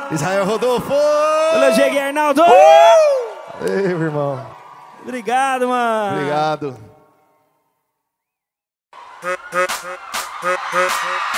Israel Rodolfo! Valeu, Diego Arnaldo! Ei, meu irmão. Obrigado, mano. Obrigado.